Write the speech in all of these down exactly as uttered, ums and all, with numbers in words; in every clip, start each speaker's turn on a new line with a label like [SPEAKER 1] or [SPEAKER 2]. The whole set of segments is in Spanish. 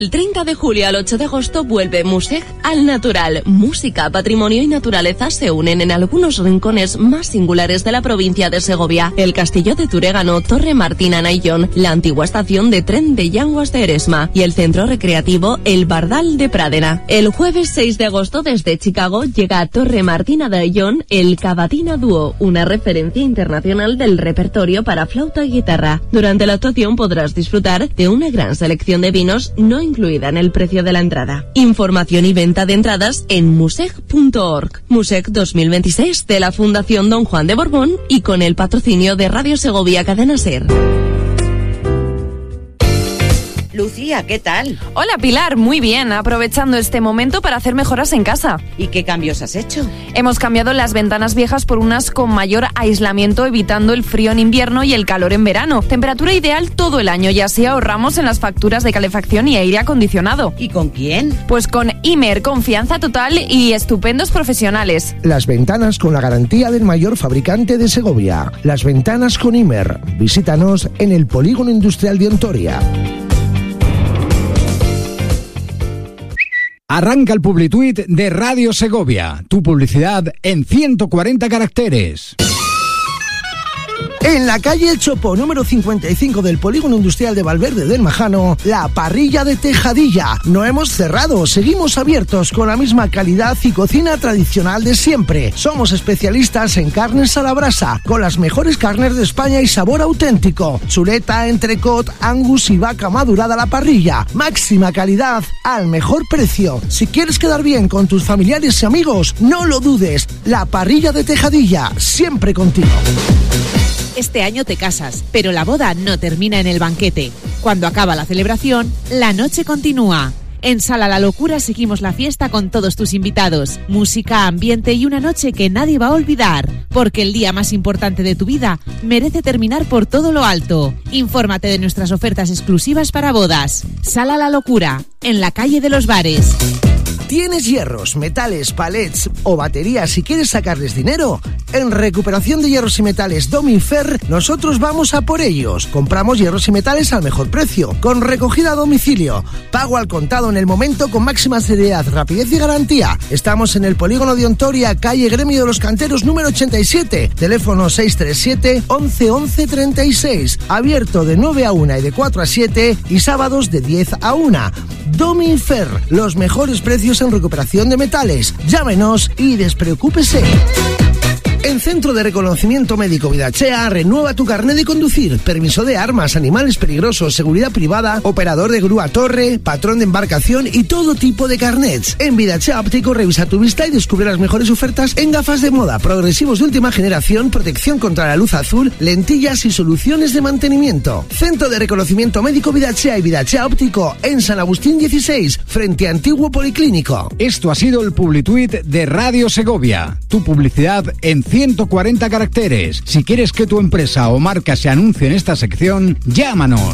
[SPEAKER 1] El treinta de julio al ocho de agosto vuelve Musec al natural. Música, patrimonio y naturaleza se unen en algunos rincones más singulares de la provincia de Segovia. El Castillo de Turégano, Torre Martina Naillón, la antigua estación de tren de Llanguas de Eresma y el centro recreativo El Bardal de Pradena. El jueves seis de agosto desde Chicago llega a Torre Martina Naillón el Cavatina Dúo, una referencia internacional del repertorio para flauta y guitarra. Durante la actuación podrás disfrutar de una gran selección de vinos no incluida en el precio de la entrada. Información y venta de entradas en musec punto org. Musec dos mil veintiséis de la Fundación Don Juan de Borbón y con el patrocinio de Radio Segovia Cadena Ser.
[SPEAKER 2] Lucía, ¿qué tal?
[SPEAKER 3] Hola Pilar, muy bien, aprovechando este momento para hacer mejoras en casa.
[SPEAKER 2] ¿Y qué cambios has hecho?
[SPEAKER 3] Hemos cambiado las ventanas viejas por unas con mayor aislamiento, evitando el frío en invierno y el calor en verano. Temperatura ideal todo el año y así ahorramos en las facturas de calefacción y aire acondicionado.
[SPEAKER 2] ¿Y con quién?
[SPEAKER 3] Pues con Imer, confianza total y estupendos profesionales.
[SPEAKER 4] Las ventanas con la garantía del mayor fabricante de Segovia. Las ventanas con Imer. Visítanos en el Polígono Industrial de Ontoria.
[SPEAKER 5] Arranca el Publituit de Radio Segovia, tu publicidad en ciento cuarenta caracteres.
[SPEAKER 4] En la calle El Chopo, número cincuenta y cinco del Polígono Industrial de Valverde del Majano, la parrilla de Tejadilla. No hemos cerrado, seguimos abiertos con la misma calidad y cocina tradicional de siempre. Somos especialistas en carnes a la brasa, con las mejores carnes de España y sabor auténtico. Chuleta, entrecot, angus y vaca madurada a la parrilla. Máxima calidad al mejor precio. Si quieres quedar bien con tus familiares y amigos, no lo dudes. La parrilla de Tejadilla, siempre contigo.
[SPEAKER 6] Este año te casas, pero la boda no termina en el banquete. Cuando acaba la celebración, la noche continúa. En Sala La Locura seguimos la fiesta con todos tus invitados. Música, ambiente y una noche que nadie va a olvidar. Porque el día más importante de tu vida merece terminar por todo lo alto. Infórmate de nuestras ofertas exclusivas para bodas. Sala La Locura, en la calle de los Bares.
[SPEAKER 4] ¿Tienes hierros, metales, palets o baterías y quieres sacarles dinero? En Recuperación de Hierros y Metales Domifer, nosotros vamos a por ellos. Compramos hierros y metales al mejor precio, con recogida a domicilio, pago al contado en el momento con máxima seriedad, rapidez y garantía. Estamos en el Polígono de Ontoria, calle Gremio de los Canteros número ochenta y siete, teléfono seis tres siete, once, once, treinta y seis, abierto de nueve a una y de cuatro a siete y sábados de diez a una. Domifer, los mejores precios en recuperación de metales. Llámenos y despreocúpese. En Centro de Reconocimiento Médico Vidachea, renueva tu carnet de conducir, permiso de armas, animales peligrosos, seguridad privada, operador de grúa torre, patrón de embarcación y todo tipo de carnets. En Vidachea Óptico revisa tu vista y descubre las mejores ofertas en gafas de moda, progresivos de última generación, protección contra la luz azul, lentillas y soluciones de mantenimiento. Centro de Reconocimiento Médico Vidachea y Vidachea Óptico en San Agustín dieciséis, frente a Antiguo Policlínico.
[SPEAKER 5] Esto ha sido el Publituit de Radio Segovia, tu publicidad en ciento cuarenta caracteres. Si quieres que tu empresa o marca se anuncie en esta sección, llámanos.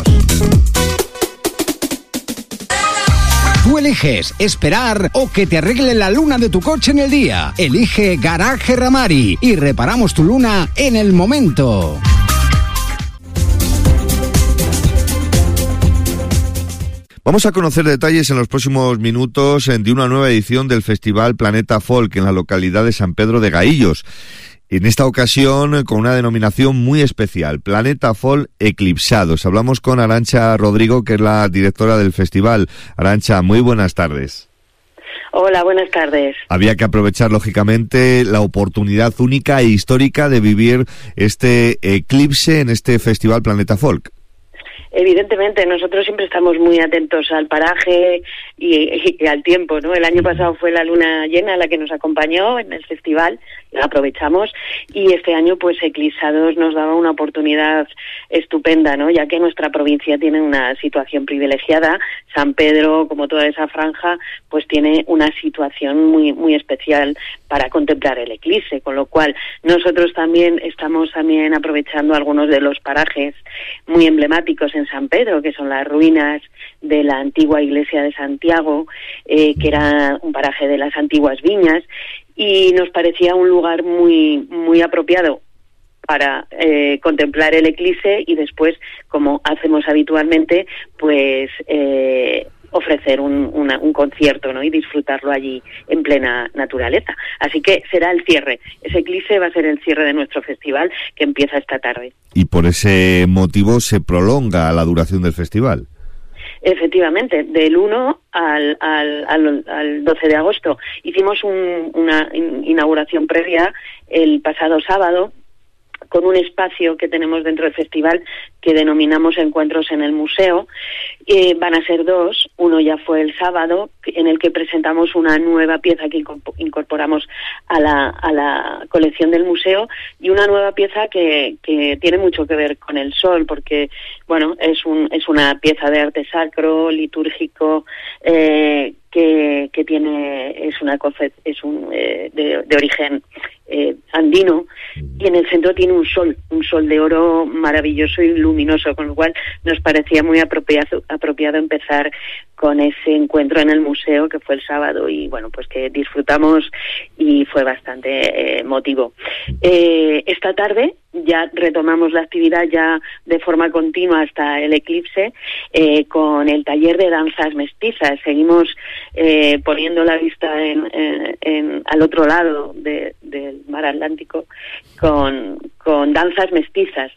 [SPEAKER 5] Tú eliges esperar o que te arregle la luna de tu coche en el día. Elige Garaje Ramari y reparamos tu luna en el momento.
[SPEAKER 7] Vamos a conocer detalles en los próximos minutos de una nueva edición del Festival Planeta Folk en la localidad de San Pedro de Gaillos. En esta ocasión con una denominación muy especial, Planeta Folk Eclipsados. Hablamos con Arantxa Rodrigo, que es la directora del festival. Arantxa, muy buenas tardes.
[SPEAKER 8] Hola, buenas tardes.
[SPEAKER 7] Había que aprovechar, lógicamente, la oportunidad única e histórica de vivir este eclipse en este Festival Planeta Folk.
[SPEAKER 8] Evidentemente, nosotros siempre estamos muy atentos al paraje y, y al tiempo, ¿no? El año pasado fue la luna llena la que nos acompañó en el festival, la aprovechamos, y este año, pues, Eclipsados nos daba una oportunidad estupenda, ¿no? Ya que nuestra provincia tiene una situación privilegiada, San Pedro, como toda esa franja, pues tiene una situación muy, muy especial para contemplar el eclipse, con lo cual nosotros también estamos también aprovechando algunos de los parajes muy emblemáticos en San Pedro, que son las ruinas de la antigua iglesia de Santiago, eh, que era un paraje de las antiguas viñas, y nos parecía un lugar muy, muy apropiado para eh, contemplar el eclipse y después, como hacemos habitualmente, pues eh, ofrecer un, una, un concierto, ¿no? Y disfrutarlo allí en plena naturaleza. Así que será el cierre. Ese eclipse va a ser el cierre de nuestro festival, que empieza esta tarde.
[SPEAKER 7] Y por ese motivo se prolonga la duración del festival.
[SPEAKER 8] Efectivamente, del uno al, al, al, al doce de agosto. Hicimos un, una inauguración previa el pasado sábado, con un espacio que tenemos dentro del festival que denominamos Encuentros en el Museo. Eh, van a ser dos, uno ya fue el sábado, en el que presentamos una nueva pieza que incorporamos a la, a la colección del museo, y una nueva pieza que, que tiene mucho que ver con el sol, porque bueno, es, un, es una pieza de arte sacro, litúrgico, eh, que, que tiene, es una es un eh, de, de origen eh, andino, y en el centro tiene un sol, un sol de oro maravilloso y luminoso, con lo cual nos parecía muy apropiado, apropiado empezar con ese encuentro en el museo, que fue el sábado, y bueno, pues que disfrutamos y fue bastante eh, emotivo. Eh, esta tarde ya retomamos la actividad ya de forma continua hasta el eclipse, eh, con el taller de danzas mestizas. Seguimos eh, poniendo la vista en, en, en al otro lado de, del mar Atlántico con, con danzas mestizas.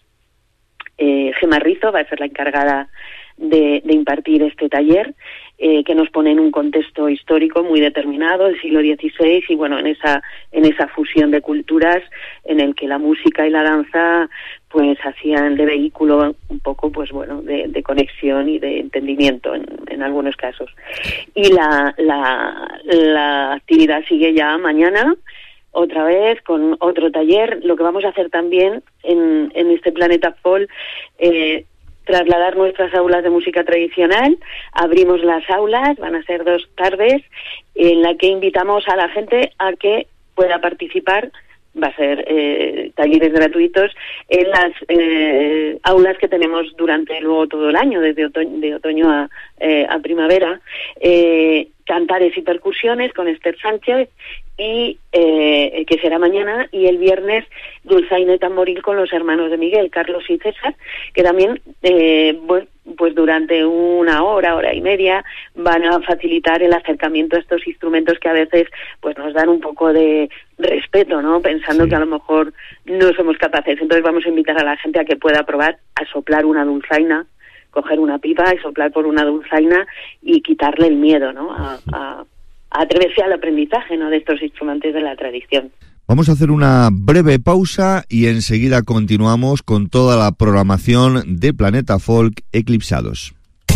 [SPEAKER 8] Eh, Gemma Rizo va a ser la encargada de, de impartir este taller, eh, que nos pone en un contexto histórico muy determinado, el siglo dieciséis, y bueno, en esa en esa fusión de culturas en el que la música y la danza pues hacían de vehículo un poco, pues bueno, de, de conexión y de entendimiento en, en algunos casos. Y la, la, la actividad sigue ya mañana, otra vez con otro taller. Lo que vamos a hacer también en, en este Planeta Folk, eh, trasladar nuestras aulas de música tradicional. Abrimos las aulas, van a ser dos tardes, en la que invitamos a la gente a que pueda participar. Va a ser eh, talleres gratuitos en las eh, aulas que tenemos durante luego todo el año, desde otoño, de otoño a, eh, a primavera. Eh, cantares y percusiones con Esther Sánchez, y eh, que será mañana, y el viernes dulzaina y tamboril con los hermanos de Miguel, Carlos y César, que también eh, pues, pues durante una hora, hora y media van a facilitar el acercamiento a estos instrumentos que a veces pues nos dan un poco de respeto, ¿no? Pensando sí. que a lo mejor no somos capaces. Entonces vamos a invitar a la gente a que pueda probar a soplar una dulzaina, coger una pipa y soplar por una dulzaina y quitarle el miedo, ¿no? A, a, a atreverse al aprendizaje, ¿no? De estos instrumentos de la tradición.
[SPEAKER 7] Vamos a hacer una breve pausa y enseguida continuamos con toda la programación de Planeta Folk Eclipsados.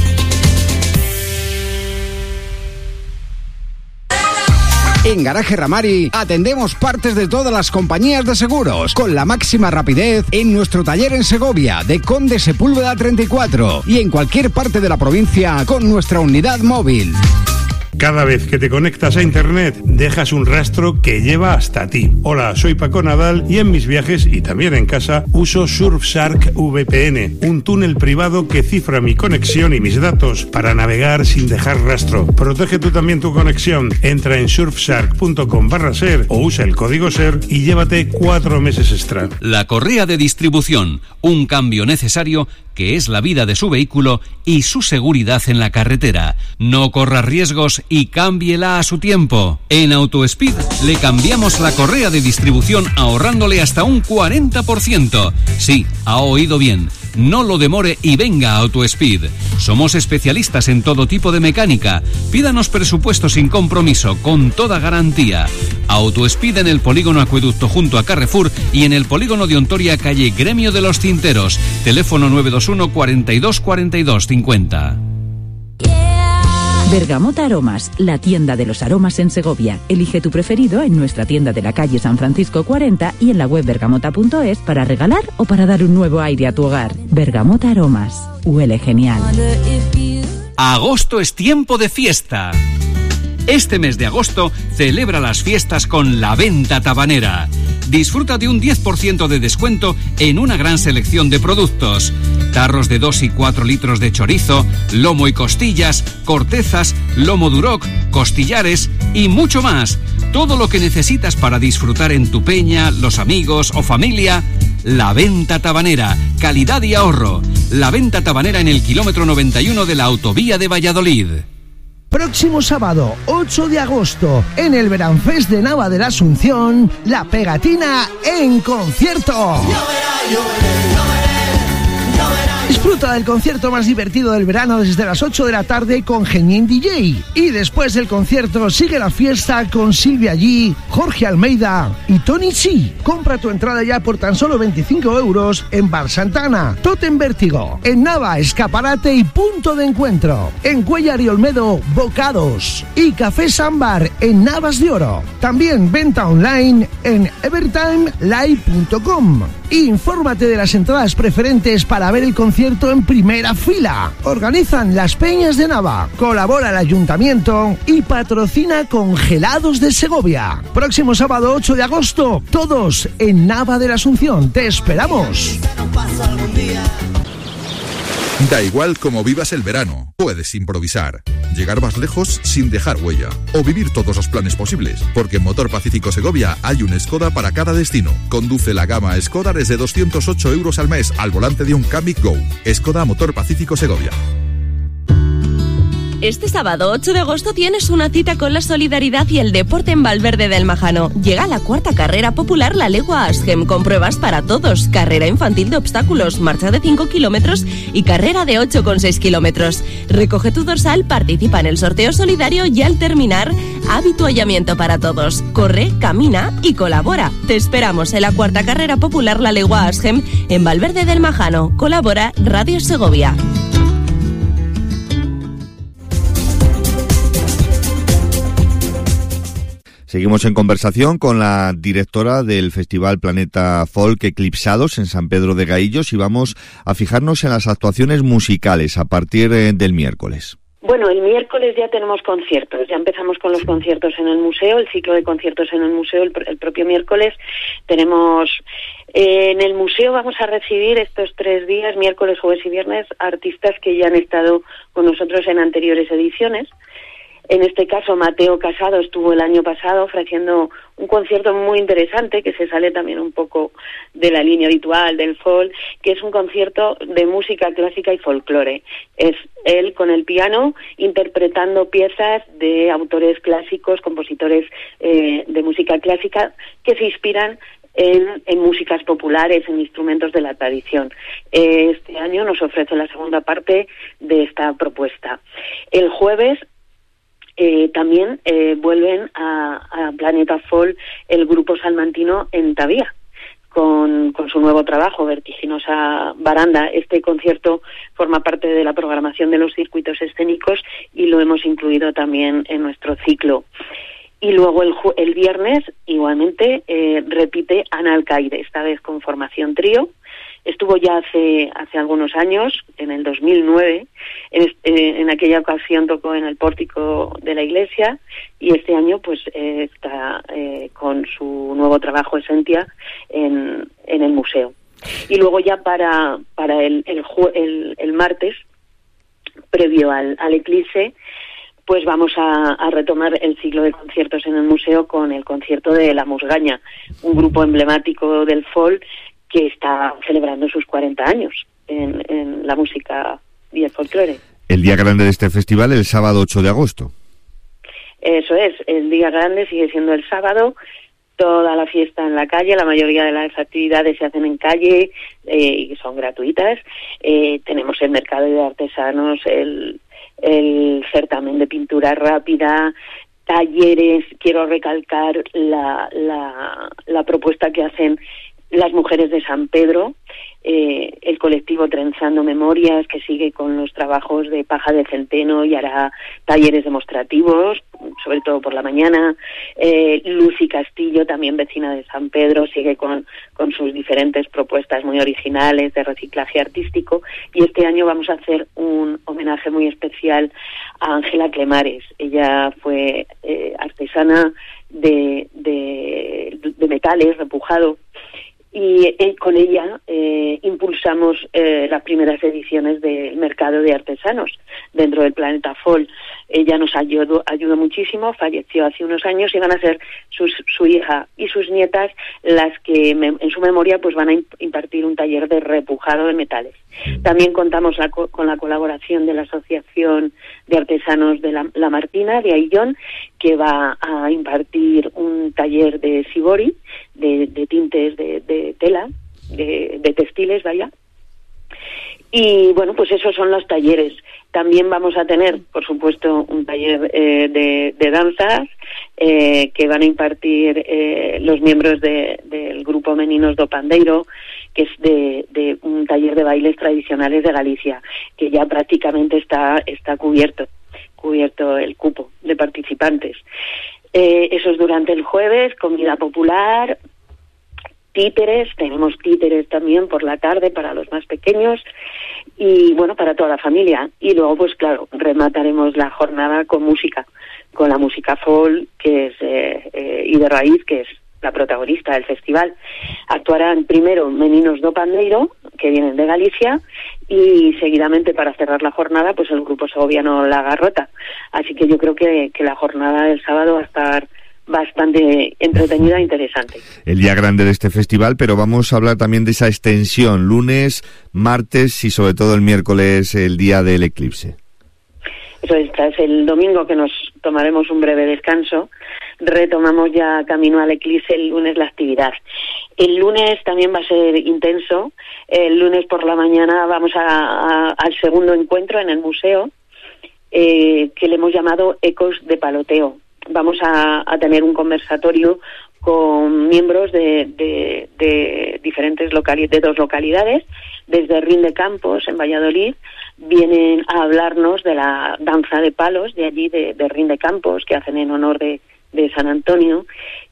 [SPEAKER 5] En Garaje Ramari atendemos partes de todas las compañías de seguros con la máxima rapidez en nuestro taller en Segovia de Conde Sepúlveda treinta y cuatro y en cualquier parte de la provincia con nuestra unidad móvil.
[SPEAKER 9] Cada vez que te conectas a internet, dejas un rastro que lleva hasta ti. Hola, soy Paco Nadal y en mis viajes y también en casa uso Surfshark V P N, un túnel privado que cifra mi conexión y mis datos para navegar sin dejar rastro. Protege tú también tu conexión. Entra en surfshark.com barra ser o usa el código ser y llévate cuatro meses extra.
[SPEAKER 10] La correa de distribución, un cambio necesario que es la vida de su vehículo y su seguridad en la carretera. No corra riesgos y cámbiela a su tiempo. En AutoSpeed le cambiamos la correa de distribución ahorrándole hasta un cuarenta por ciento. Sí, ha oído bien. No lo demore y venga a AutoSpeed. Somos especialistas en todo tipo de mecánica. Pídanos presupuesto sin compromiso, con toda garantía. AutoSpeed en el polígono Acueducto junto a Carrefour y en el polígono de Ontoria, calle Gremio de los Tinteros. Teléfono nueve dos uno, cuarenta y dos, cuarenta y dos, cincuenta.
[SPEAKER 11] Bergamota Aromas, la tienda de los aromas en Segovia. Elige tu preferido en nuestra tienda de la calle San Francisco cuarenta y en la web bergamota punto es para regalar o para dar un nuevo aire a tu hogar. Bergamota Aromas, huele genial.
[SPEAKER 10] Agosto es tiempo de fiesta. Este mes de agosto celebra las fiestas con La Venta Tabanera. Disfruta de un diez por ciento de descuento en una gran selección de productos. Tarros de dos y cuatro litros de chorizo, lomo y costillas, cortezas, lomo duroc, costillares y mucho más. Todo lo que necesitas para disfrutar en tu peña, los amigos o familia. La Venta Tabanera, calidad y ahorro. La Venta Tabanera en el kilómetro noventa y uno de la autovía de Valladolid.
[SPEAKER 4] Próximo sábado, ocho de agosto, en el Veranfest de Nava de la Asunción, La Pegatina en concierto. Disfruta del concierto más divertido del verano desde las ocho de la tarde con Genín D J. Y después del concierto sigue la fiesta con Silvia G, Jorge Almeida y Tony C. Compra tu entrada ya por tan solo veinticinco euros en Bar Santana, Totem Vértigo, en Nava, escaparate y punto de encuentro. En Cuellar y Olmedo, Bocados. Y Café Sambar en Navas de Oro. También venta online en evertime live punto com. Infórmate de las entradas preferentes para ver el concierto en primera fila. Organizan las Peñas de Nava, colabora el Ayuntamiento y patrocina Congelados de Segovia. Próximo sábado ocho de agosto, todos en Nava de la Asunción. ¡Te esperamos!
[SPEAKER 12] Da igual cómo vivas el verano, puedes improvisar, llegar más lejos sin dejar huella o vivir todos los planes posibles, porque en Motor Pacífico Segovia hay un Skoda para cada destino. Conduce la gama Skoda desde doscientos ocho euros al mes al volante de un Kamiq Go. Skoda Motor Pacífico Segovia.
[SPEAKER 1] Este sábado ocho de agosto tienes una cita con la solidaridad y el deporte en Valverde del Majano. Llega la cuarta carrera popular, la Legua Asgem, con pruebas para todos. Carrera infantil de obstáculos, marcha de cinco kilómetros y carrera de ocho coma seis kilómetros. Recoge tu dorsal, participa en el sorteo solidario y al terminar, habituallamiento para todos. Corre, camina y colabora. Te esperamos en la cuarta carrera popular, la Legua Asgem, en Valverde del Majano. Colabora Radio Segovia.
[SPEAKER 7] Seguimos en conversación con la directora del Festival Planeta Folk Eclipsados en San Pedro de Gaillos y vamos a fijarnos en las actuaciones musicales a partir del miércoles.
[SPEAKER 8] Bueno, el miércoles ya tenemos conciertos, ya empezamos con los conciertos en el museo, el ciclo de conciertos en el museo el, el propio miércoles. Tenemos eh, en el museo vamos a recibir estos tres días, miércoles, jueves y viernes, artistas que ya han estado con nosotros en anteriores ediciones. En este caso, Mateo Casado estuvo el año pasado ofreciendo un concierto muy interesante que se sale también un poco de la línea habitual del folk, que es un concierto de música clásica y folclore. Es él con el piano interpretando piezas de autores clásicos, compositores eh, de música clásica que se inspiran En, en músicas populares, en instrumentos de la tradición. Este año nos ofrece la segunda parte de esta propuesta. El jueves eh, también eh, vuelven a, a Planeta Folk el grupo salmantino en Tavía, con, con su nuevo trabajo, Vertiginosa Baranda. Este concierto forma parte de la programación de los circuitos escénicos y lo hemos incluido también en nuestro ciclo. Y luego el, el viernes, igualmente, eh, repite Ana Alcaide, esta vez con formación trío. Estuvo ya hace hace algunos años, en el dos mil nueve, en, eh, en aquella ocasión tocó en el pórtico de la iglesia, y este año pues eh, está eh, con su nuevo trabajo Esentia en, en el museo. Y luego ya para para el, el, el, el martes, previo al, al eclipse, pues vamos a, a retomar el ciclo de conciertos en el museo con el concierto de La Musgaña, un grupo emblemático del folk que está celebrando sus cuarenta años en, en la música y el folclore.
[SPEAKER 7] El día grande de este festival, el sábado ocho de agosto.
[SPEAKER 8] Eso es, el día grande sigue siendo el sábado, toda la fiesta en la calle, la mayoría de las actividades se hacen en calle eh, y son gratuitas. Eh, tenemos el mercado de artesanos, el el certamen de pintura rápida, talleres. Quiero recalcar la, la, la propuesta que hacen las mujeres de San Pedro, eh, el colectivo Trenzando Memorias, que sigue con los trabajos de paja de centeno y hará talleres demostrativos, sobre todo por la mañana. eh, Lucy Castillo, también vecina de San Pedro, sigue con, con sus diferentes propuestas muy originales de reciclaje artístico, y este año vamos a hacer un homenaje muy especial a Ángela Clemares. Ella fue eh, artesana de, de, de metales, repujado, y eh, con ella eh, impulsamos eh, las primeras ediciones del mercado de artesanos dentro del Planeta Folk. Ella nos ayudó, ayudó muchísimo, falleció hace unos años y van a ser sus, su hija y sus nietas las que me, en su memoria pues van a impartir un taller de repujado de metales. También contamos la, con la colaboración de la Asociación de Artesanos de la, la Martina de Aillón, que va a impartir un taller de shibori, de, de tintes de, de tela, de, de textiles, vaya. Y bueno, pues esos son los talleres. También vamos a tener, por supuesto, un taller eh, de, de danzas eh, que van a impartir eh, los miembros de, del grupo Meninos do Pandeiro, que es de, de un taller de bailes tradicionales de Galicia, que ya prácticamente está, está cubierto, cubierto el cupo de participantes. Eh, eso es durante el jueves, comida popular, títeres, tenemos títeres también por la tarde para los más pequeños y bueno, para toda la familia. Y luego pues claro, remataremos la jornada con música, con la música folk, que es eh, eh, y de raíz, que es la protagonista del festival. Actuarán primero Meninos do Pandeiro, que vienen de Galicia, y seguidamente, para cerrar la jornada, pues el grupo segoviano La Garrota. Así que yo creo que, que la jornada del sábado va a estar bastante entretenida e interesante.
[SPEAKER 7] El día grande de este festival, pero vamos a hablar también de esa extensión, lunes, martes y sobre todo el miércoles, el día del eclipse.
[SPEAKER 8] Eso es, tras el domingo, que nos tomaremos un breve descanso, retomamos ya camino al eclipse el lunes la actividad. El lunes también va a ser intenso. El lunes por la mañana vamos a, a, al segundo encuentro en el museo, eh, que le hemos llamado Ecos de Paloteo. Vamos a, a tener un conversatorio con miembros de, de, de diferentes localidades, de dos localidades, desde Rin de Campos, en Valladolid. Vienen a hablarnos de la danza de palos de allí, de, de Rin de Campos, que hacen en honor de, de San Antonio.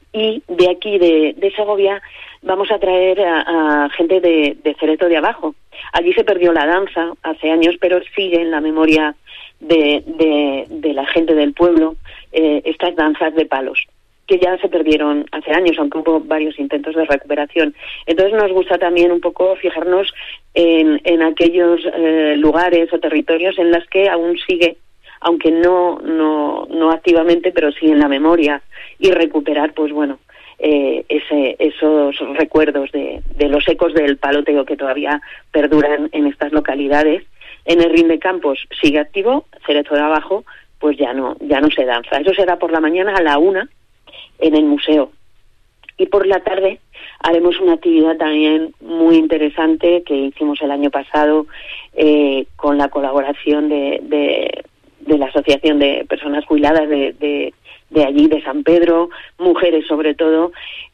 [SPEAKER 8] Y de aquí, de, de Segovia, vamos a traer a, a gente de, de Cerezo de Abajo. Allí se perdió la danza hace años, pero sigue en la memoria de, de, de la gente del pueblo eh, estas danzas de palos, que ya se perdieron hace años, aunque hubo varios intentos de recuperación. Entonces nos gusta también un poco fijarnos en, en aquellos eh, lugares o territorios en los que aún sigue, aunque no, no, no activamente, pero sí en la memoria, y recuperar, pues bueno, eh, ese, esos recuerdos de, de los ecos del paloteo que todavía perduran en estas localidades. En el Rin de Campos sigue activo, Cerezo de Abajo, pues ya no, ya no se danza. Eso será por la mañana a la una en el museo. Y por la tarde haremos una actividad también muy interesante que hicimos el año pasado eh, con la colaboración de, de, de la Asociación de Personas Jubiladas de, de, de allí, de San Pedro, mujeres sobre todo,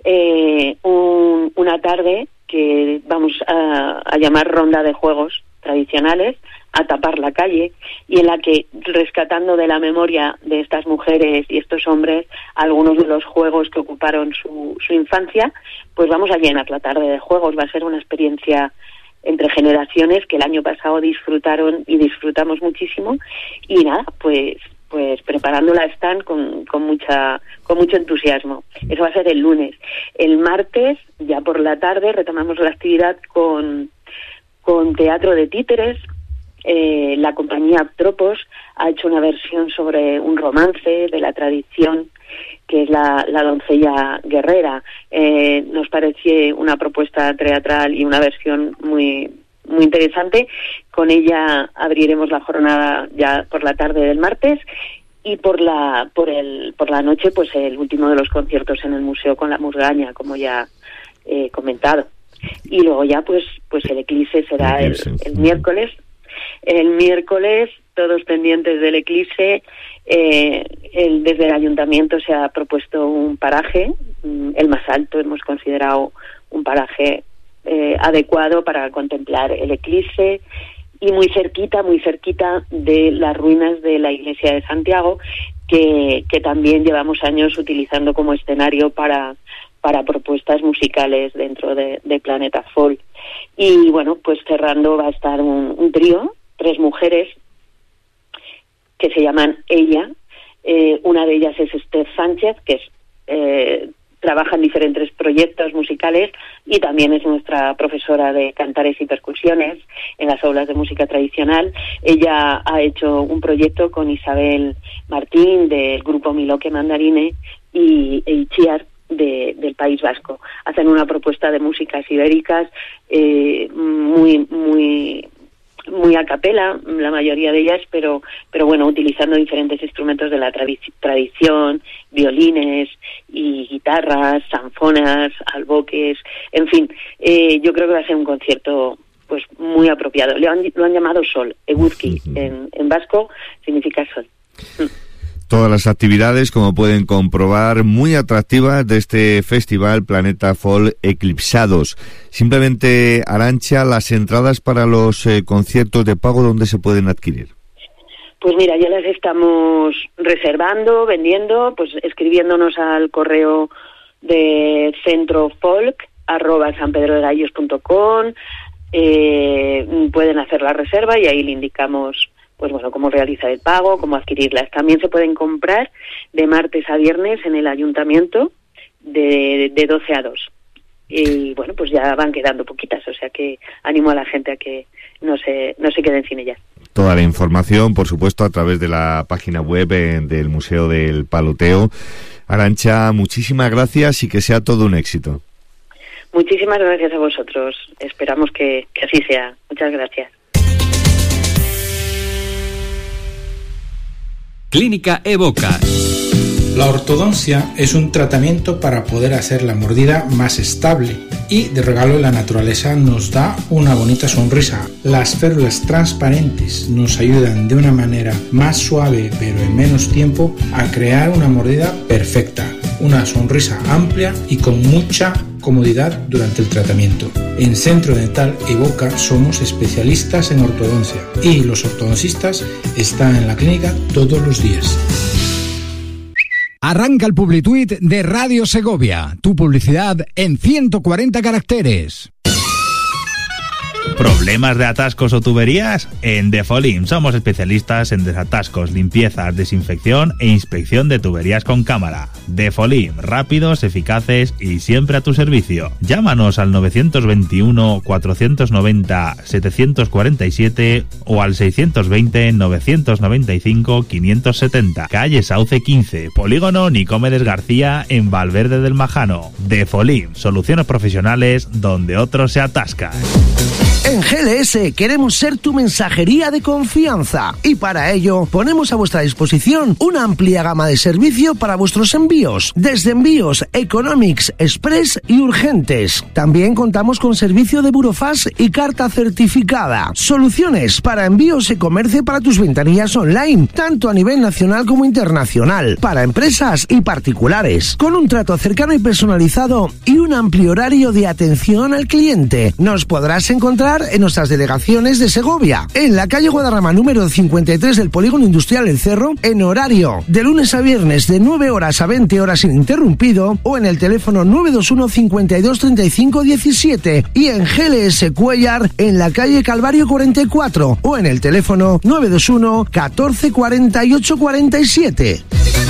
[SPEAKER 8] eh, un, una tarde que vamos a, a llamar Ronda de Juegos Tradicionales, a tapar la calle, y en la que, rescatando de la memoria de estas mujeres y estos hombres algunos de los juegos que ocuparon su, su infancia, pues vamos a llenar la tarde de juegos. Va a ser una experiencia entre generaciones que el año pasado disfrutaron y disfrutamos muchísimo, y nada, pues pues preparándola están con, con mucha con mucho entusiasmo. Eso va a ser el lunes. El martes, ya por la tarde, retomamos la actividad con con teatro de títeres. Eh, la compañía Aptropos ha hecho una versión sobre un romance de la tradición, que es la, la doncella guerrera. Eh, nos pareció una propuesta teatral y una versión muy muy interesante. Con ella abriremos la jornada ya por la tarde del martes, y por la por el por la noche pues el último de los conciertos en el museo con la Musgaña, como ya he comentado. Y luego ya pues pues el eclipse será el, el miércoles. El miércoles, todos pendientes del eclipse. Eh, el, desde el ayuntamiento se ha propuesto un paraje, el más alto, hemos considerado un paraje eh, adecuado para contemplar el eclipse, y muy cerquita, muy cerquita de las ruinas de la iglesia de Santiago, que, que también llevamos años utilizando como escenario para, para propuestas musicales dentro de, de Planeta Folk. Y bueno, pues cerrando va a estar un, un trío, tres mujeres que se llaman Ella. Eh, una de ellas es Esther Sánchez, que es eh, trabaja en diferentes proyectos musicales y también es nuestra profesora de cantares y percusiones en las aulas de música tradicional. Ella ha hecho un proyecto con Isabel Martín del grupo Miloque Mandarine y e Itziar de, del País Vasco. Hacen una propuesta de músicas ibéricas eh, muy muy muy a capela, la mayoría de ellas, pero pero bueno, utilizando diferentes instrumentos de la tradic- tradición, violines y guitarras, sanfonas, alboques, en fin, eh, yo creo que va a ser un concierto pues muy apropiado. Lo han, lo han llamado Sol, Eguzki, uh-huh. en, en vasco significa sol.
[SPEAKER 7] Todas las actividades, como pueden comprobar, muy atractivas de este festival Planeta Folk Eclipsados. Simplemente, Arantxa, las entradas para los eh, conciertos de pago, ¿dónde se pueden adquirir?
[SPEAKER 8] Pues mira, ya las estamos reservando, vendiendo, pues escribiéndonos al correo de centrofolk arroba sanpedrodegallos punto com, eh, pueden hacer la reserva y ahí le indicamos pues bueno, cómo realizar el pago, cómo adquirirlas. También se pueden comprar de martes a viernes en el ayuntamiento de, de doce a dos. Y bueno, pues ya van quedando poquitas, o sea que animo a la gente a que no se, no se queden sin ellas.
[SPEAKER 7] Toda la información, por supuesto, a través de la página web eh, del Museo del Paloteo. Arantxa, muchísimas gracias y que sea todo un éxito.
[SPEAKER 8] Muchísimas gracias a vosotros. Esperamos que, que así sea. Muchas gracias.
[SPEAKER 10] Clínica Evoca.
[SPEAKER 13] La ortodoncia es un tratamiento para poder hacer la mordida más estable y de regalo la naturaleza nos da una bonita sonrisa. Las férulas transparentes nos ayudan de una manera más suave pero en menos tiempo a crear una mordida perfecta, una sonrisa amplia y con mucha comodidad durante el tratamiento. En Centro Dental Evoca somos especialistas en ortodoncia y los ortodoncistas están en la clínica todos los días.
[SPEAKER 5] Arranca el Publituit de Radio Segovia. Tu publicidad en ciento cuarenta caracteres.
[SPEAKER 14] ¿Problemas de atascos o tuberías? En Defolim somos especialistas en desatascos, limpiezas, desinfección e inspección de tuberías con cámara. Defolim, rápidos, eficaces y siempre a tu servicio. Llámanos al nueve dos uno, cuatro nueve cero, siete cuatro siete o al seis dos cero, nueve nueve cinco, cinco siete cero. Calle Sauce quince, Polígono Nicomedes García en Valverde del Majano. Defolim, soluciones profesionales donde otros se atascan.
[SPEAKER 4] En G L S queremos ser tu mensajería de confianza y para ello ponemos a vuestra disposición una amplia gama de servicio para vuestros envíos, desde envíos economics, express y urgentes. También contamos con servicio de burofax y carta certificada. Soluciones para envíos y comercio para tus ventanillas online, tanto a nivel nacional como internacional, para empresas y particulares, con un trato cercano y personalizado y un amplio horario de atención al cliente. Nos podrás encontrar en nuestras delegaciones de Segovia, en la calle Guadarrama número cincuenta y tres del Polígono Industrial El Cerro, en horario de lunes a viernes de nueve horas a veinte horas ininterrumpido, o en el teléfono nueve dos uno, cincuenta y dos, treinta y cinco, diecisiete, y en G L S Cuellar en la calle Calvario cuarenta y cuatro, o en el teléfono nueve dos uno, catorce, cuarenta y ocho, cuarenta y siete.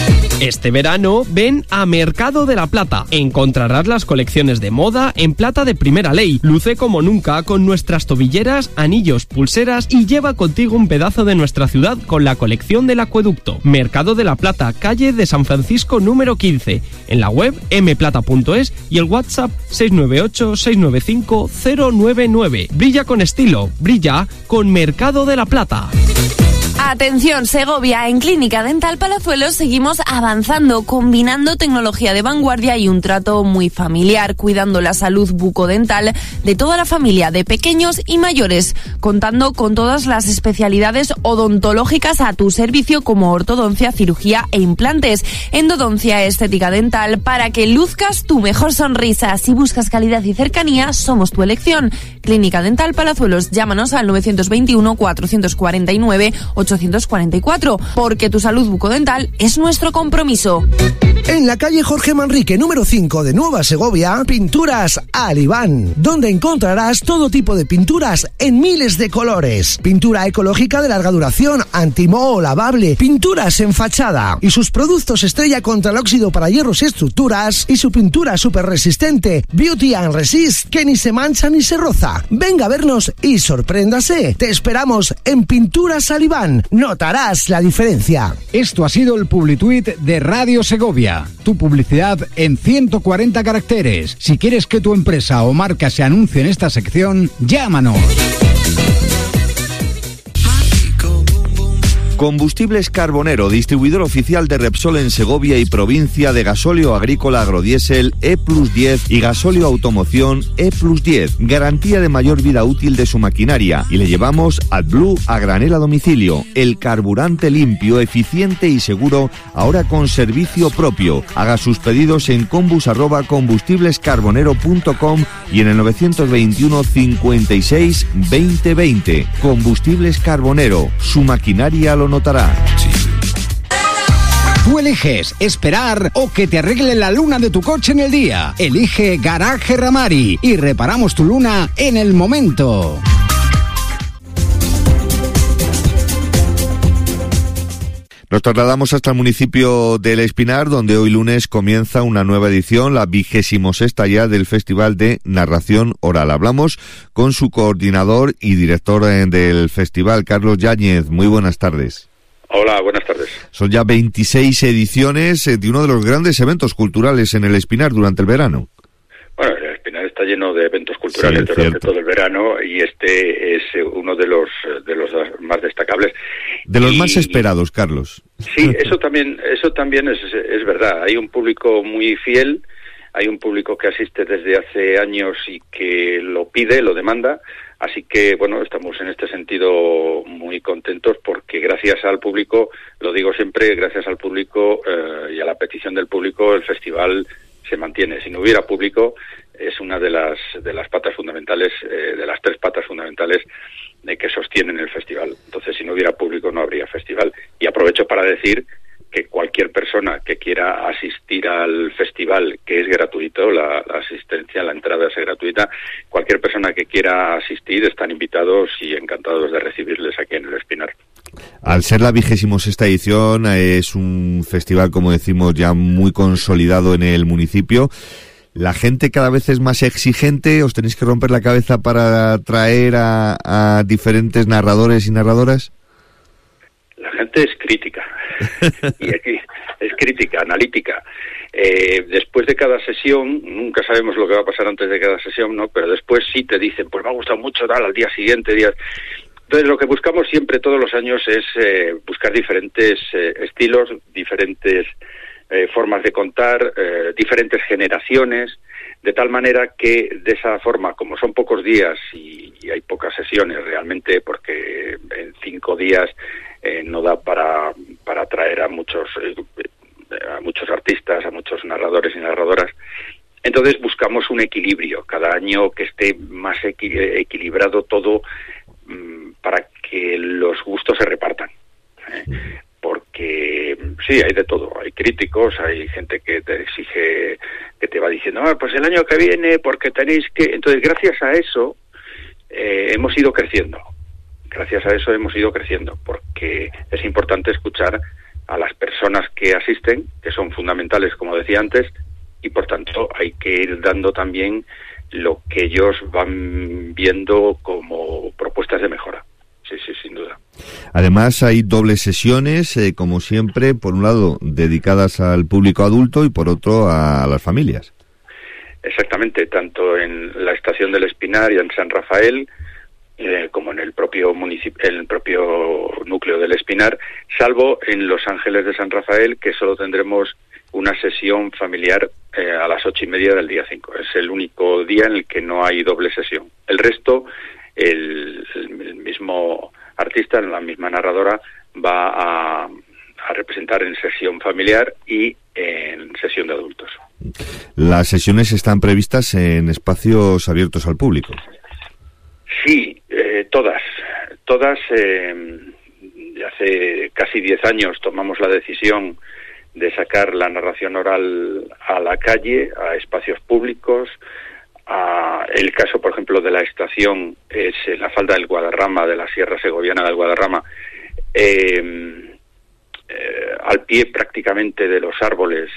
[SPEAKER 15] Este verano ven a Mercado de la Plata. Encontrarás las colecciones de moda en plata de primera ley. Luce como nunca con nuestras tobilleras, anillos, pulseras y lleva contigo un pedazo de nuestra ciudad con la colección del acueducto. Mercado de la Plata, calle de San Francisco número quince. En la web eme plata punto es y el WhatsApp seis nueve ocho, seis nueve cinco, cero nueve nueve. Brilla con estilo, brilla con Mercado de la Plata.
[SPEAKER 3] Atención, Segovia, en Clínica Dental Palazuelos seguimos avanzando, combinando tecnología de vanguardia y un trato muy familiar, cuidando la salud bucodental de toda la familia, de pequeños y mayores, contando con todas las especialidades odontológicas a tu servicio como ortodoncia, cirugía e implantes, endodoncia, estética dental, para que luzcas tu mejor sonrisa. Si buscas calidad y cercanía, somos tu elección. Clínica Dental Palazuelos, llámanos al nueve dos uno, cuatro cuatro nueve, ocho cuatrocientos cuarenta y cuatro, porque tu salud bucodental es nuestro compromiso.
[SPEAKER 4] En la calle Jorge Manrique, número cinco de Nueva Segovia, Pinturas Alibán, donde encontrarás todo tipo de pinturas en miles de colores. Pintura ecológica de larga duración, antimoho, lavable, pinturas en fachada y sus productos estrella contra el óxido para hierros y estructuras y su pintura súper resistente, Beauty and Resist, que ni se mancha ni se roza. Venga a vernos y sorpréndase. Te esperamos en Pinturas Alibán. Notarás la diferencia.
[SPEAKER 5] Esto ha sido el Publituit de Radio Segovia. Tu publicidad en ciento cuarenta caracteres. Si quieres que tu empresa o marca se anuncie en esta sección, llámanos.
[SPEAKER 7] Combustibles Carbonero, distribuidor oficial de Repsol en Segovia y provincia, de gasóleo agrícola agrodiésel E plus diez y gasóleo automoción E plus diez. Garantía de mayor vida útil de su maquinaria. Y le llevamos AdBlue a granel a domicilio. El carburante limpio, eficiente y seguro, ahora con servicio propio. Haga sus pedidos en combus arroba combustiblescarbonero punto com y en el novecientos veintiuno cincuenta y seis veinte veinte. Combustibles Carbonero, su maquinaria lo notará.
[SPEAKER 5] Tú eliges esperar o que te arregle la luna de tu coche en el día. Elige Garaje Ramari y reparamos tu luna en el momento.
[SPEAKER 7] Nos trasladamos hasta el municipio del Espinar, donde hoy lunes comienza una nueva edición, la vigésimo sexta ya, del Festival de Narración Oral. Hablamos con su coordinador y director del festival, Carlos Yáñez. Muy buenas tardes.
[SPEAKER 16] Hola, buenas tardes.
[SPEAKER 7] Son ya veintiséis ediciones de uno de los grandes eventos culturales en el Espinar durante el verano.
[SPEAKER 16] Bueno, el Espinar está lleno de eventos culturales sí, durante todo el verano y este es uno de los de los más destacables.
[SPEAKER 7] De los
[SPEAKER 16] y,
[SPEAKER 7] más esperados, Carlos.
[SPEAKER 16] Sí, eso también eso también es, es verdad. Hay un público muy fiel, hay un público que asiste desde hace años y que lo pide, lo demanda. Así que, bueno, estamos en este sentido muy contentos porque gracias al público, lo digo siempre, gracias al público eh, y a la petición del público, el festival se mantiene. Si no hubiera público, es una de las de las patas fundamentales, eh, de las tres patas fundamentales de que sostienen el festival. Entonces, si no hubiera público, no habría festival. Y aprovecho para decir que cualquier persona que quiera asistir al festival, que es gratuito, la, la asistencia, la entrada es gratuita, cualquier persona que quiera asistir están invitados y encantados de recibirles aquí en el Espinar.
[SPEAKER 7] Al ser la vigésimo sexta edición, es un festival, como decimos, ya muy consolidado en el municipio. ¿La gente cada vez es más exigente? ¿Os tenéis que romper la cabeza para traer a, a diferentes narradores y narradoras?
[SPEAKER 16] La gente es crítica, y aquí es crítica, analítica. Eh, después de cada sesión, nunca sabemos lo que va a pasar antes de cada sesión, ¿no? Pero después sí te dicen, pues me ha gustado mucho, tal, al día siguiente, días... Entonces lo que buscamos siempre, todos los años, es eh, buscar diferentes eh, estilos, diferentes eh, formas de contar, eh, diferentes generaciones, de tal manera que de esa forma, como son pocos días y, y hay pocas sesiones realmente, porque en cinco días eh, no da para para atraer a muchos eh, a muchos artistas, a muchos narradores y narradoras. Entonces buscamos un equilibrio, cada año que esté más equi- equilibrado todo, mmm, para que los gustos se repartan. ¿eh? Porque sí, hay de todo, hay críticos, hay gente que te exige, que te va diciendo, ah, pues el año que viene, porque tenéis que... Entonces, gracias a eso, eh, hemos ido creciendo, gracias a eso hemos ido creciendo, porque es importante escuchar a las personas que asisten, que son fundamentales, como decía antes, y por tanto hay que ir dando también lo que ellos van viendo como propuestas de mejora. Sí, sí, sin duda.
[SPEAKER 7] Además hay dobles sesiones, eh, como siempre, por un lado dedicadas al público adulto y por otro a las familias.
[SPEAKER 16] Exactamente, tanto en la estación del Espinar y en San Rafael, eh, como en el propio municipio, en el propio núcleo del Espinar, salvo en Los Ángeles de San Rafael, que solo tendremos una sesión familiar eh, a las ocho y media del día cinco. Es el único día en el que no hay doble sesión. El resto, el, el mismo artista, la misma narradora, va a, a representar en sesión familiar y en sesión de adultos.
[SPEAKER 7] Las sesiones están previstas en espacios abiertos al público.
[SPEAKER 16] Sí, eh, todas, todas, eh, ya hace casi diez años tomamos la decisión de sacar la narración oral a la calle, a espacios públicos. A el caso, por ejemplo, de la estación es en la falda del Guadarrama, de la Sierra Segoviana del Guadarrama, eh, eh, al pie prácticamente de los árboles,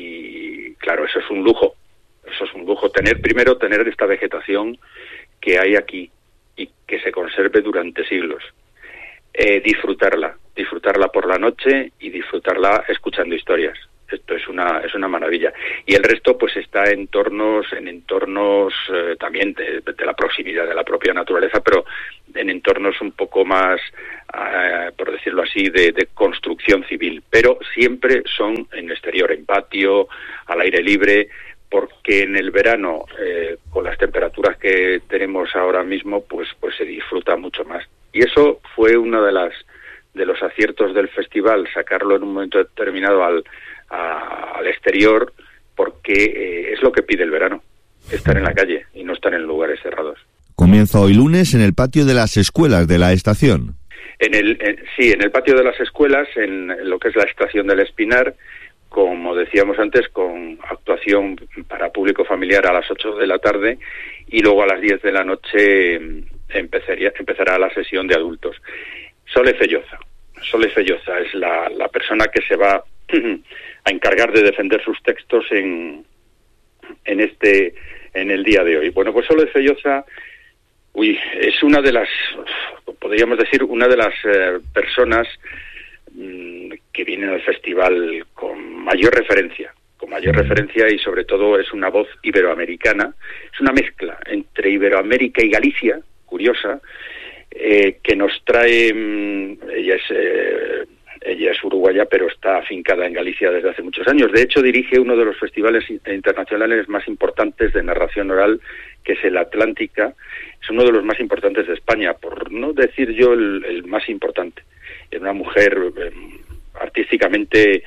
[SPEAKER 16] y claro, eso es un lujo, eso es un lujo, tener primero tener esta vegetación que hay aquí y que se conserve durante siglos, eh, disfrutarla, disfrutarla por la noche y disfrutarla escuchando historias. Esto es una es una maravilla. Y el resto pues está en entornos, en entornos eh, también de, de la proximidad de la propia naturaleza, pero en entornos un poco más, eh, por decirlo así, de, de construcción civil. Pero siempre son en exterior, en patio, al aire libre, porque en el verano, eh, con las temperaturas que tenemos ahora mismo, pues pues se disfruta mucho más. Y eso fue uno de las de los aciertos del festival, sacarlo en un momento determinado al A, al exterior, porque eh, es lo que pide el verano, estar en la calle y no estar en lugares cerrados.
[SPEAKER 7] Comienza hoy lunes en el patio de las escuelas de la estación.
[SPEAKER 16] En el en, sí, en el patio de las escuelas, en, en lo que es la estación del Espinar, como decíamos antes, con actuación para público familiar a las ocho de la tarde, y luego a las diez de la noche empezaría, empezará la sesión de adultos. Sole Felloza. Sole Felloza es la, la persona que se va a encargar de defender sus textos en en este en el día de hoy. Bueno, pues Sole Felloza, uy, es una de las, podríamos decir, una de las eh, personas mmm, que vienen al festival con mayor referencia, con mayor referencia y sobre todo es una voz iberoamericana, es una mezcla entre Iberoamérica y Galicia, curiosa, eh, que nos trae, mmm, ella es eh, Ella es uruguaya, pero está afincada en Galicia desde hace muchos años. De hecho, dirige uno de los festivales internacionales más importantes de narración oral, que es el Atlántica. Es uno de los más importantes de España, por no decir yo el, el más importante. Es una mujer eh, artísticamente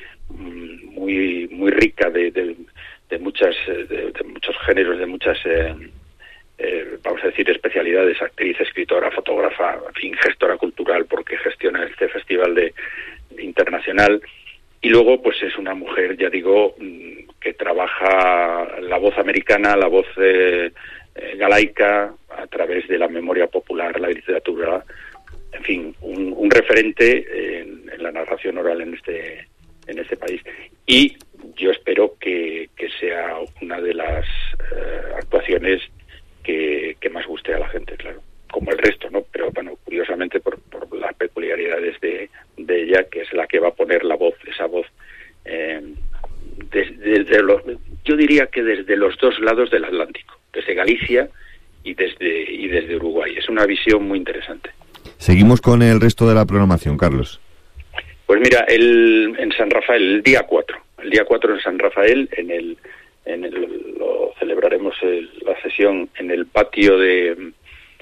[SPEAKER 16] muy muy rica de, de, de muchas de, de muchos géneros, de muchas eh, eh, vamos a decir especialidades: actriz, escritora, fotógrafa, en fin, gestora cultural, porque gestiona este festival de internacional. Y luego pues es una mujer, ya digo, que trabaja la voz americana, la voz eh, eh, galaica, a través de la memoria popular, la literatura, en fin, un, un referente en, en la narración oral en este en este país. Y yo espero que, que sea una de las eh, actuaciones que, que más guste a la gente, claro, como el resto, ¿no? Pero bueno, curiosamente por, por las peculiaridades de, de ella, que es la que va a poner la voz, esa voz, eh, desde, desde los, yo diría que desde los dos lados del Atlántico, desde Galicia y desde y desde Uruguay. Es una visión muy interesante.
[SPEAKER 7] Seguimos con el resto de la programación, Carlos.
[SPEAKER 16] Pues mira, el, en San Rafael, el día cuatro, el día cuatro en San Rafael, en el, en el lo celebraremos el, la sesión en el patio de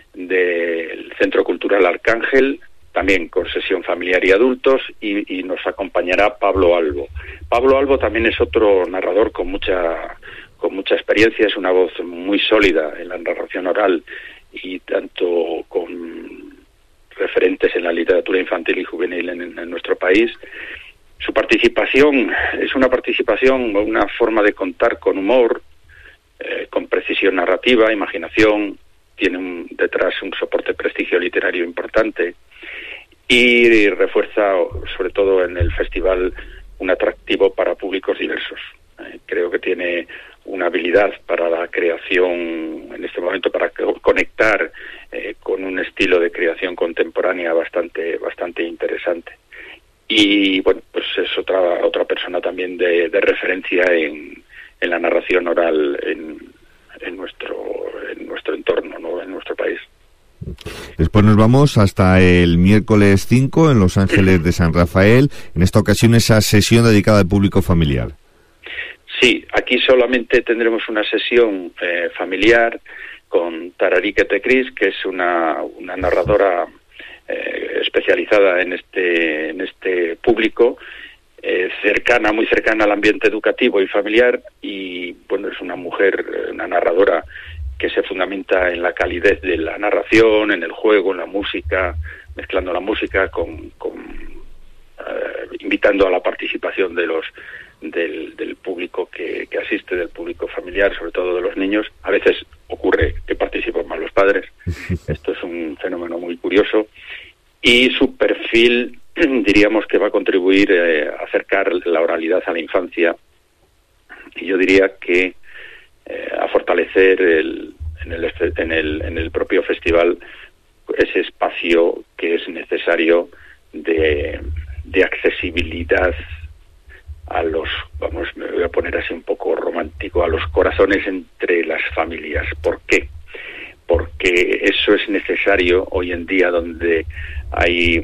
[SPEAKER 16] del Centro Cultural Arcángel, también con sesión familiar y adultos, y, y nos acompañará Pablo Albo. Pablo Albo también es otro narrador con mucha con mucha experiencia, es una voz muy sólida en la narración oral y tanto con referentes en la literatura infantil y juvenil en, en nuestro país. Su participación es una participación, una forma de contar con humor, eh, con precisión narrativa, imaginación. Tiene un, detrás un soporte prestigio literario importante y refuerza, sobre todo en el festival, un atractivo para públicos diversos. Eh, creo que tiene una habilidad para la creación, en este momento, para conectar eh, con un estilo de creación contemporánea bastante bastante interesante. Y bueno, pues es otra otra persona también de, de referencia en, en la narración oral en, en nuestro en nuestro entorno, ¿no? En nuestro país.
[SPEAKER 7] Después nos vamos hasta el miércoles cinco en Los Ángeles de San Rafael, en esta ocasión esa sesión dedicada al público familiar.
[SPEAKER 16] Sí, aquí solamente tendremos una sesión eh, familiar con Tararique Tecris, que es una, una narradora eh, especializada en este en este público, eh, cercana, muy cercana al ambiente educativo y familiar, y bueno, es una mujer, una narradora que se fundamenta en la calidez de la narración, en el juego, en la música, mezclando la música con, con invitando a la participación de los del, del público que, que asiste, del público familiar, sobre todo de los niños. A veces ocurre que participan más los padres. Esto es un fenómeno muy curioso. Y su perfil, diríamos que va a contribuir eh, a acercar la oralidad a la infancia. Y yo diría que eh, a fortalecer el, en, el, en, el, en el propio festival ese espacio que es necesario de, de accesibilidad a los, vamos, me voy a poner así un poco romántico, a los corazones entre las familias. ¿Por qué? Porque eso es necesario hoy en día, donde hay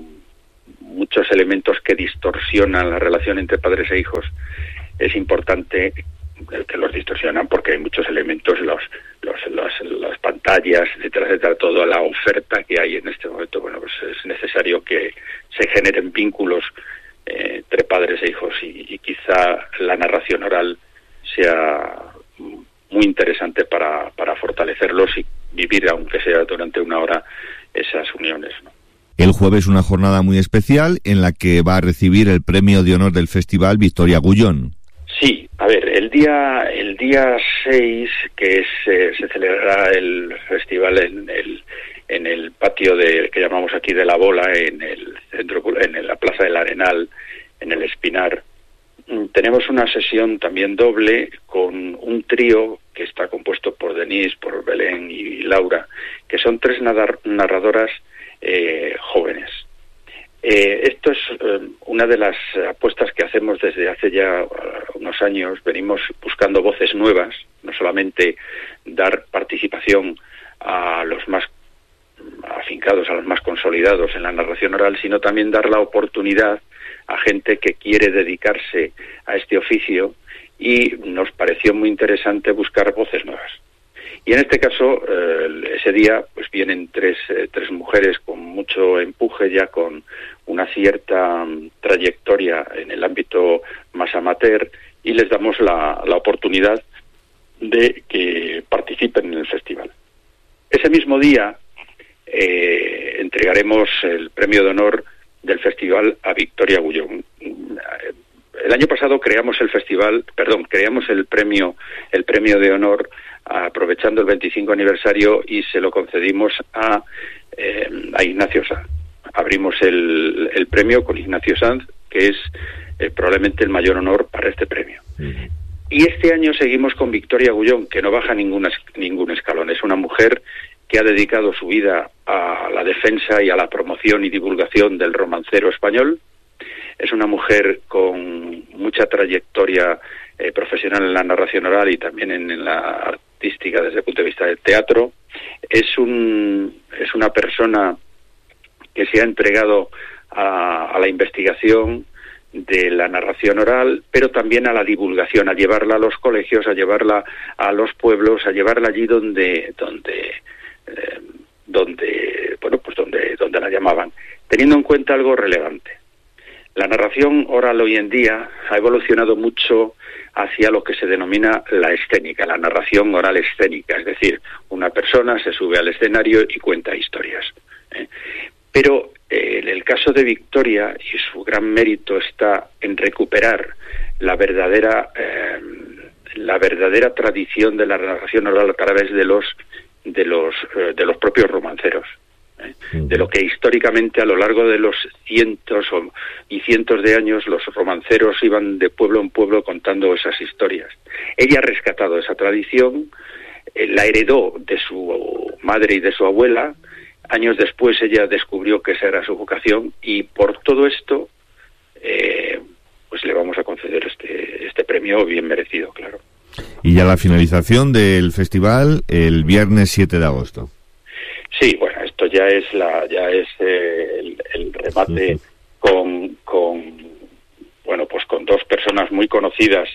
[SPEAKER 16] muchos elementos que distorsionan la relación entre padres e hijos. Es importante que los distorsionan porque hay muchos elementos, los, los, los, las pantallas, etcétera, etcétera, toda la oferta que hay en este momento. Bueno, pues es necesario que se generen vínculos eh, entre padres e hijos, y, y quizá la narración oral sea muy interesante para, para fortalecerlos y vivir, aunque sea durante una hora, esas uniones, ¿no?
[SPEAKER 7] El jueves una jornada muy especial en la que va a recibir el premio de honor del festival Victoria Gullón.
[SPEAKER 16] Sí, a ver, el día el día seis, que es, eh, se celebrará el festival en el en el patio de que llamamos aquí de la Bola, en el centro, en la Plaza del Arenal, en el Espinar. Tenemos una sesión también doble con un trío que está compuesto por Denise, por Belén y Laura, que son tres nadar- narradoras eh, jóvenes. Eh, esto es eh, una de las apuestas que hacemos desde hace ya uh, unos años. Venimos buscando voces nuevas, no solamente dar participación a los más afincados, a los más consolidados en la narración oral, sino también dar la oportunidad a gente que quiere dedicarse a este oficio, y nos pareció muy interesante buscar voces nuevas. Y en este caso, eh, ese día, pues vienen tres, eh, tres mujeres con mucho empuje, ya con una cierta um, trayectoria en el ámbito más amateur, y les damos la, la oportunidad de que participen en el festival. Ese mismo día eh, entregaremos el premio de honor del festival a Victoria Gullón. El año pasado creamos el festival, perdón, creamos el premio, el premio de honor aprovechando el veinticinco aniversario, y se lo concedimos a, eh, a Ignacio Sanz. Abrimos el, el premio con Ignacio Sanz, que es eh, probablemente el mayor honor para este premio. Uh-huh. Y este año seguimos con Victoria Gullón, que no baja ninguna, ningún escalón. Es una mujer que ha dedicado su vida a la defensa y a la promoción y divulgación del romancero español. Es una mujer con mucha trayectoria eh, profesional en la narración oral y también en, en la artística desde el punto de vista del teatro. Es un es una persona que se ha entregado a, a la investigación de la narración oral, pero también a la divulgación, a llevarla a los colegios, a llevarla a los pueblos, a llevarla allí donde donde eh, donde bueno pues donde donde la llamaban, teniendo en cuenta algo relevante. La narración oral hoy en día ha evolucionado mucho hacia lo que se denomina la escénica, la narración oral escénica, es decir, una persona se sube al escenario y cuenta historias. ¿eh? Pero eh, en el caso de Victoria, y su gran mérito está en recuperar la verdadera eh, la verdadera tradición de la narración oral a través de los de los eh, de los propios romanceros. ¿eh? De lo que históricamente a lo largo de los cientos o, y cientos de años los romanceros iban de pueblo en pueblo contando esas historias. Ella ha rescatado esa tradición, eh, la heredó de su madre y de su abuela. Años después ella descubrió que esa era su vocación, y por todo esto eh, pues le vamos a conceder este este premio bien merecido, claro.
[SPEAKER 7] Y ya la finalización del festival el viernes siete de agosto.
[SPEAKER 16] Sí, bueno, esto ya es la ya es eh, el, el remate uh-huh. con con bueno pues con dos personas muy conocidas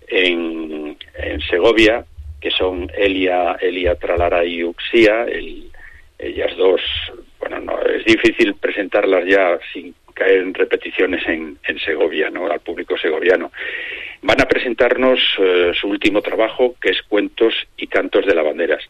[SPEAKER 16] en, en Segovia, que son Elia Elia Tralara y Uxía. El, ellas dos, bueno, no es difícil presentarlas ya sin caer en repeticiones en, en Segovia, ¿no? Al público segoviano. Van a presentarnos eh, su último trabajo, que es Cuentos y Cantos de Lavanderas.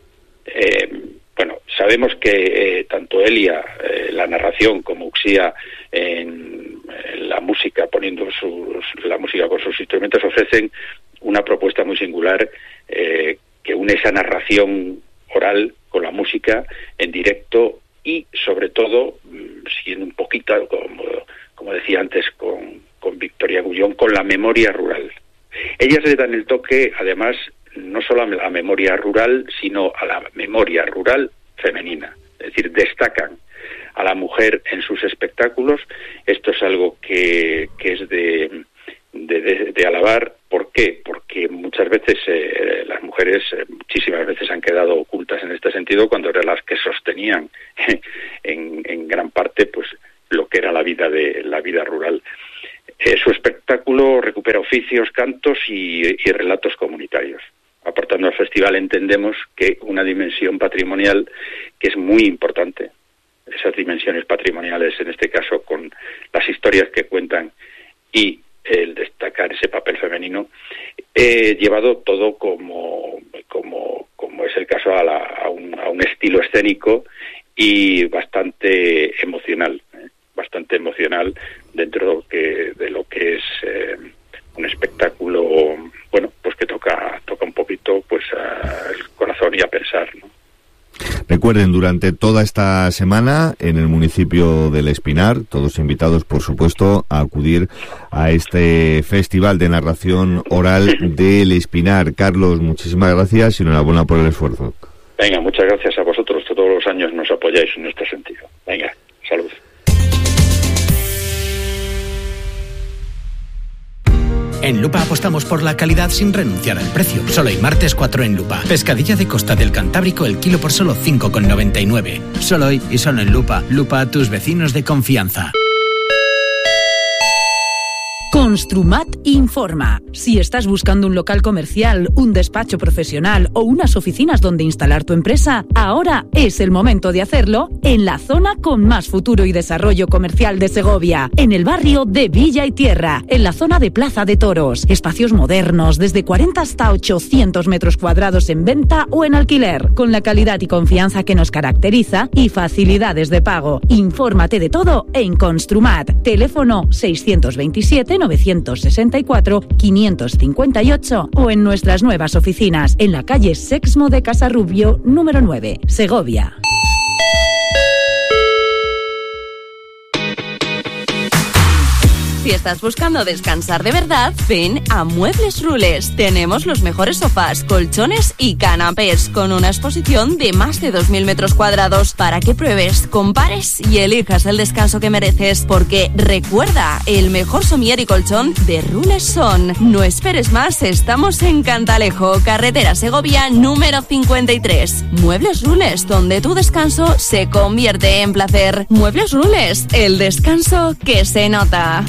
[SPEAKER 16] Eh, bueno, sabemos que eh, tanto Elia, eh, la narración, como Uxía en, la música, poniendo sus, la música con sus instrumentos, ofrecen una propuesta muy singular eh, que une esa narración oral con la música en directo y, sobre todo, siguiendo un poquito, como, como decía antes con, con Victoria Gullón, con la memoria rural. Ellas le dan el toque, además, no solo a la memoria rural, sino a la memoria rural femenina. Es decir, destacan a la mujer en sus espectáculos. Esto es algo que, que es de, de, de, de alabar. ¿Por qué? Porque muchas veces eh, las mujeres, eh, muchísimas veces han quedado ocultas en este sentido, cuando eran las que sostenían en, en gran parte pues lo que era la vida de la vida rural. Eh, su espectáculo recupera oficios, cantos y, y relatos comunitarios. Aportando al festival entendemos que una dimensión patrimonial que es muy importante, esas dimensiones patrimoniales en este caso con las historias que cuentan y el destacar ese papel femenino, he llevado todo como como como es el caso a, la, a, un, a un estilo escénico y bastante emocional, ¿eh? bastante emocional dentro que, de lo que es eh, un espectáculo, bueno, pues que toca toca un poquito pues al corazón y a pensar, ¿no?
[SPEAKER 7] Recuerden, durante toda esta semana en el municipio del Espinar, todos invitados, por supuesto, a acudir a este festival de narración oral del Espinar. Carlos, muchísimas gracias y enhorabuena por el esfuerzo.
[SPEAKER 16] Venga, muchas gracias a vosotros. Todos los años nos apoyáis en este sentido. Venga, salud.
[SPEAKER 17] En Lupa apostamos por la calidad sin renunciar al precio. Solo hay martes cuatro en Lupa. Pescadilla de Costa del Cantábrico el kilo por solo cinco con noventa y nueve. Solo hoy y solo en Lupa. Lupa, tus vecinos de confianza.
[SPEAKER 11] Construmat informa. Si estás buscando un local comercial, un despacho profesional o unas oficinas donde instalar tu empresa, ahora es el momento de hacerlo en la zona con más futuro y desarrollo comercial de Segovia, en el barrio de Villa y Tierra, en la zona de Plaza de Toros. Espacios modernos, desde cuarenta hasta ochocientos metros cuadrados en venta o en alquiler, con la calidad y confianza que nos caracteriza y facilidades de pago. Infórmate de todo en Construmat. Teléfono seiscientos veintisiete novecientos sesenta y cuatro quinientos cincuenta y ocho o en nuestras nuevas oficinas en la calle Sexmo de Casarrubio número nueve, Segovia.
[SPEAKER 1] Si estás buscando descansar de verdad, ven a Muebles Rules. Tenemos los mejores sofás, colchones y canapés, con una exposición de más de dos mil metros cuadrados para que pruebes, compares y elijas el descanso que mereces. Porque recuerda, el mejor somier y colchón de Rules son. No esperes más, estamos en Cantalejo, carretera Segovia número cincuenta y tres. Muebles Rules, donde tu descanso se convierte en placer. Muebles Rules, el descanso que se nota.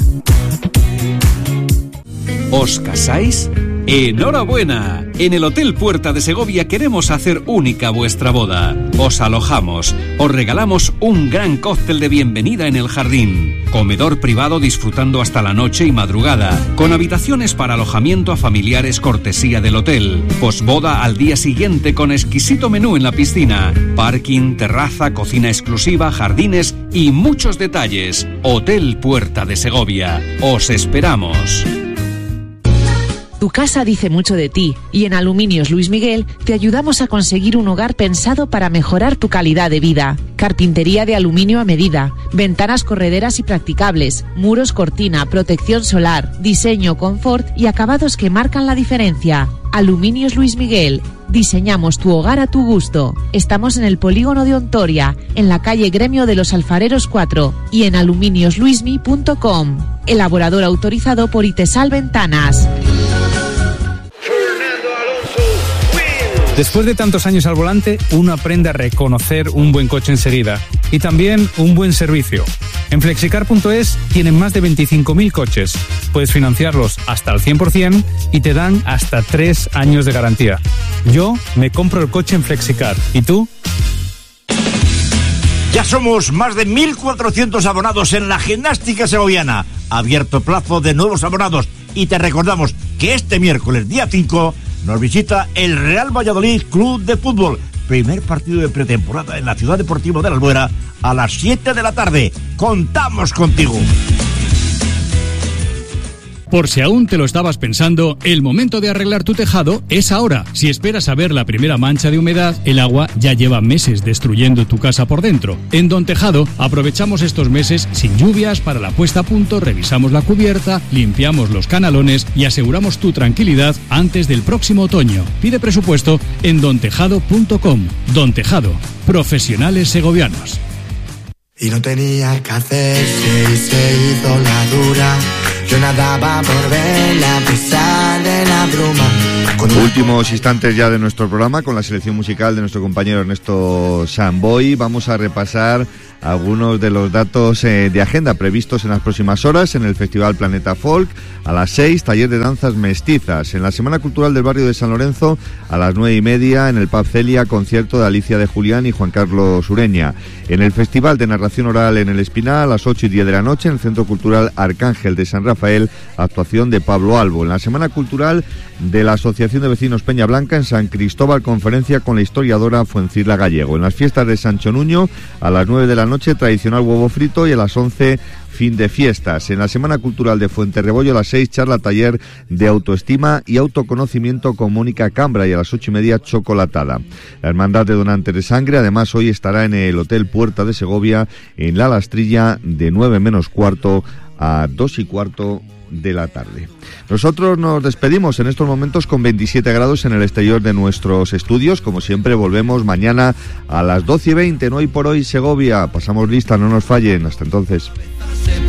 [SPEAKER 10] ¿Os casáis? ¡Enhorabuena! En el Hotel Puerta de Segovia queremos hacer única vuestra boda. Os alojamos, os regalamos un gran cóctel de bienvenida en el jardín, comedor privado disfrutando hasta la noche y madrugada, con habitaciones para alojamiento a familiares cortesía del hotel, posboda al día siguiente con exquisito menú en la piscina, parking, terraza, cocina exclusiva, jardines y muchos detalles. Hotel Puerta de Segovia. Os esperamos.
[SPEAKER 6] Tu casa dice mucho de ti y en Aluminios Luis Miguel te ayudamos a conseguir un hogar pensado para mejorar tu calidad de vida. Carpintería de aluminio a medida, ventanas correderas y practicables, muros cortina, protección solar, diseño, confort y acabados que marcan la diferencia. Aluminios Luis Miguel. Diseñamos tu hogar a tu gusto. Estamos en el polígono de Ontoria, en la calle Gremio de los Alfareros cuatro y en aluminios luismi punto com. Elaborador autorizado por Itesal Ventanas.
[SPEAKER 18] Después de tantos años al volante, uno aprende a reconocer un buen coche enseguida y también un buen servicio. En flexicar punto es tienen más de veinticinco mil coches. Puedes financiarlos hasta al cien por ciento y te dan hasta tres años de garantía. Yo me compro el coche en Flexicar. ¿Y tú?
[SPEAKER 19] Ya somos más de mil cuatrocientos abonados en la gimnástica segoviana. Abierto plazo de nuevos abonados. Y te recordamos que este miércoles día cinco nos visita el Real Valladolid Club de Fútbol. Primer partido de pretemporada en la Ciudad Deportiva de la Albuera a las siete de la tarde. ¡Contamos contigo!
[SPEAKER 20] Por si aún te lo estabas pensando, el momento de arreglar tu tejado es ahora. Si esperas a ver la primera mancha de humedad, el agua ya lleva meses destruyendo tu casa por dentro. En Don Tejado aprovechamos estos meses sin lluvias para la puesta a punto, revisamos la cubierta, limpiamos los canalones y aseguramos tu tranquilidad antes del próximo otoño. Pide presupuesto en don tejado punto com. Don Tejado, profesionales segovianos.
[SPEAKER 21] Y no tenía que hacerse y se hizo la dura. Yo nadaba por ver la pesar de la bruma.
[SPEAKER 7] Últimos instantes ya de nuestro programa con la selección musical de nuestro compañero Ernesto Samboy. Vamos a repasar algunos de los datos eh, de agenda previstos en las próximas horas en el Festival Planeta Folk. A las seis, taller de danzas mestizas. En la Semana Cultural del Barrio de San Lorenzo, a las nueve y media, en el Pub Celia, concierto de Alicia de Julián y Juan Carlos Ureña. En el Festival de Narración Oral en el Espinal, a las ocho y diez de la noche, en el Centro Cultural Arcángel de San Rafael, actuación de Pablo Albo. En la Semana Cultural de la Asociación de Vecinos Peña Blanca, en San Cristóbal, conferencia con la historiadora Fuencilla Gallego. En las fiestas de Sancho Nuño, a las nueve de la noche, tradicional huevo frito, y a las once, fin de fiestas. En la Semana Cultural de Fuenterrebollo, a las seis, charla taller de autoestima y autoconocimiento con Mónica Cambra, y a las ocho y media, chocolatada. La Hermandad de Donantes de Sangre, además, hoy estará en el Hotel Puerta de Segovia, en La Lastrilla, de nueve menos cuarto a dos y cuarto de la tarde. Nosotros nos despedimos en estos momentos con veintisiete grados en el exterior de nuestros estudios. Como siempre, volvemos mañana a las doce y veinte. No Hoy por Hoy Segovia. Pasamos lista, no nos fallen. Hasta entonces.